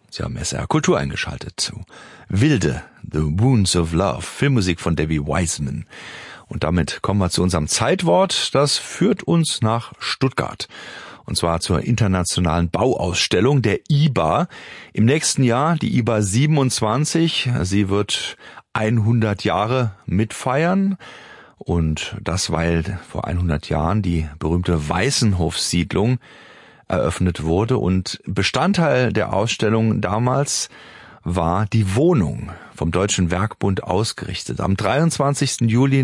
Sie haben SR Kultur eingeschaltet zu Wilde, The Wounds of Love, Filmmusik von Debbie Wiseman. Und damit kommen wir zu unserem Zeitwort. Das führt uns nach Stuttgart. Und zwar zur internationalen Bauausstellung der IBA. Im nächsten Jahr die IBA 27. Sie wird 100 Jahre mitfeiern. Und das, weil vor 100 Jahren die berühmte Weißenhofsiedlung eröffnet wurde. Und Bestandteil der Ausstellung damals war die Wohnung, vom Deutschen Werkbund ausgerichtet. Am 23. Juli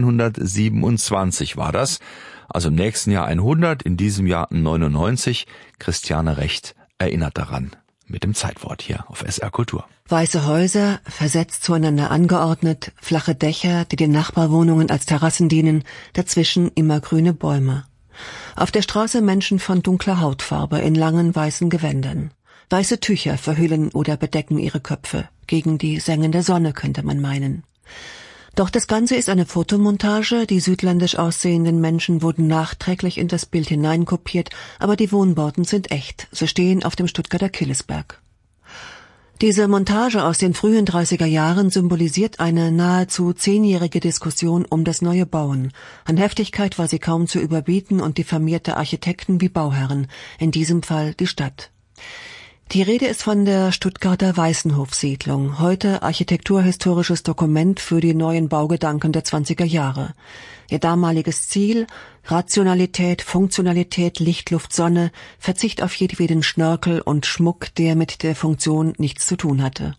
1927 war das. Also im nächsten Jahr 100, in diesem Jahr 99. Christiane Recht erinnert daran mit dem Zeitwort hier auf SR Kultur. Weiße Häuser, versetzt zueinander angeordnet, flache Dächer, die den Nachbarwohnungen als Terrassen dienen, dazwischen immergrüne Bäume. Auf der Straße Menschen von dunkler Hautfarbe in langen weißen Gewändern. Weiße Tücher verhüllen oder bedecken ihre Köpfe. Gegen die sengende Sonne, könnte man meinen. Doch das Ganze ist eine Fotomontage. Die südländisch aussehenden Menschen wurden nachträglich in das Bild hineinkopiert, aber die Wohnbauten sind echt. Sie stehen auf dem Stuttgarter Killesberg. Diese Montage aus den frühen 30er Jahren symbolisiert eine nahezu 10-jährige Diskussion um das neue Bauen. An Heftigkeit war sie kaum zu überbieten und diffamierte Architekten wie Bauherren, in diesem Fall die Stadt. Die Rede ist von der Stuttgarter Weißenhofsiedlung, heute architekturhistorisches Dokument für die neuen Baugedanken der 20er Jahre. Ihr damaliges Ziel: Rationalität, Funktionalität, Licht, Luft, Sonne, Verzicht auf jedweden Schnörkel und Schmuck, der mit der Funktion nichts zu tun hatte.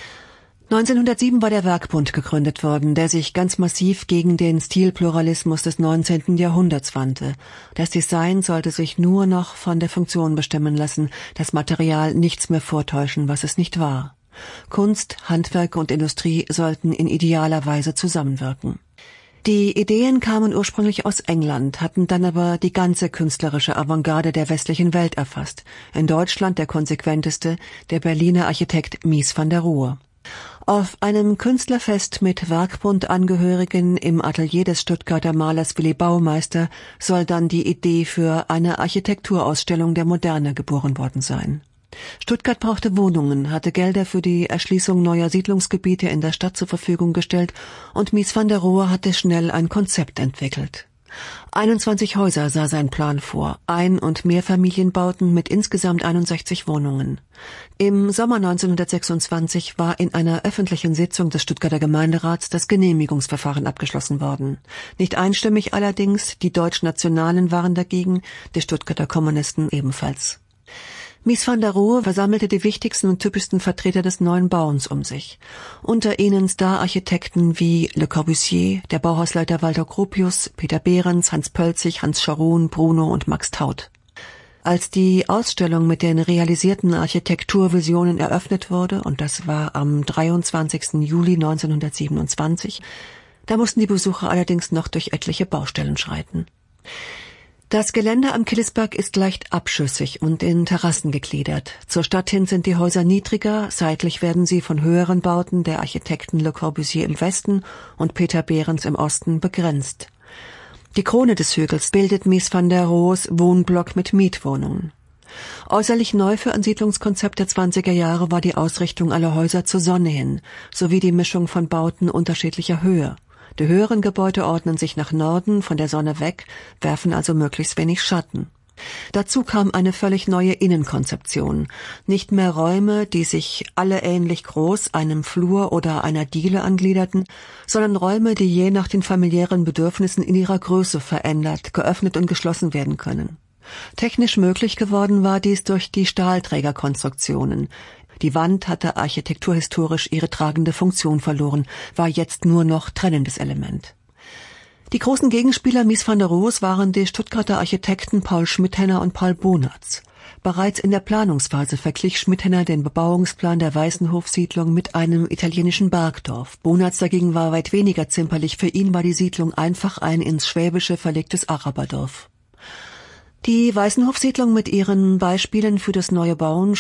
1907 war der Werkbund gegründet worden, der sich ganz massiv gegen den Stilpluralismus des 19. Jahrhunderts wandte. Das Design sollte sich nur noch von der Funktion bestimmen lassen, das Material nichts mehr vortäuschen, was es nicht war. Kunst, Handwerk und Industrie sollten in idealer Weise zusammenwirken. Die Ideen kamen ursprünglich aus England, hatten dann aber die ganze künstlerische Avantgarde der westlichen Welt erfasst. In Deutschland der konsequenteste, der Berliner Architekt Mies van der Rohe. Auf einem Künstlerfest mit Werkbundangehörigen im Atelier des Stuttgarter Malers Willi Baumeister soll dann die Idee für eine Architekturausstellung der Moderne geboren worden sein. Stuttgart brauchte Wohnungen, hatte Gelder für die Erschließung neuer Siedlungsgebiete in der Stadt zur Verfügung gestellt und Mies van der Rohe hatte schnell ein Konzept entwickelt. 21 Häuser sah sein Plan vor, Ein- und Mehrfamilienbauten mit insgesamt 61 Wohnungen. Im Sommer 1926 war in einer öffentlichen Sitzung des Stuttgarter Gemeinderats das Genehmigungsverfahren abgeschlossen worden. Nicht einstimmig allerdings, die Deutschnationalen waren dagegen, die Stuttgarter Kommunisten ebenfalls. Mies van der Rohe versammelte die wichtigsten und typischsten Vertreter des neuen Bauens um sich. Unter ihnen Star-Architekten wie Le Corbusier, der Bauhausleiter Walter Gropius, Peter Behrens, Hans Pölzig, Hans Scharoun, Bruno und Max Taut. Als die Ausstellung mit den realisierten Architekturvisionen eröffnet wurde, und das war am 23. Juli 1927, da mussten die Besucher allerdings noch durch etliche Baustellen schreiten. Das Gelände am Killesberg ist leicht abschüssig und in Terrassen gegliedert. Zur Stadt hin sind die Häuser niedriger, seitlich werden sie von höheren Bauten der Architekten Le Corbusier im Westen und Peter Behrens im Osten begrenzt. Die Krone des Hügels bildet Mies van der Rohes Wohnblock mit Mietwohnungen. Äußerlich neu für ein Siedlungskonzept der 20er Jahre war die Ausrichtung aller Häuser zur Sonne hin, sowie die Mischung von Bauten unterschiedlicher Höhe. Die höheren Gebäude ordnen sich nach Norden von der Sonne weg, werfen also möglichst wenig Schatten. Dazu kam eine völlig neue Innenkonzeption. Nicht mehr Räume, die sich alle ähnlich groß einem Flur oder einer Diele angliederten, sondern Räume, die je nach den familiären Bedürfnissen in ihrer Größe verändert, geöffnet und geschlossen werden können. Technisch möglich geworden war dies durch die Stahlträgerkonstruktionen. Die Wand hatte architekturhistorisch ihre tragende Funktion verloren, war jetzt nur noch trennendes Element. Die großen Gegenspieler Mies van der Rohes waren die Stuttgarter Architekten Paul Schmitthenner und Paul Bonatz. Bereits in der Planungsphase verglich Schmitthenner den Bebauungsplan der Weißenhofsiedlung mit einem italienischen Bergdorf. Bonatz dagegen war weit weniger zimperlich. Für ihn war die Siedlung einfach ein ins Schwäbische verlegtes Araberdorf. Die Weißenhofsiedlung mit ihren Beispielen für das neue Bauen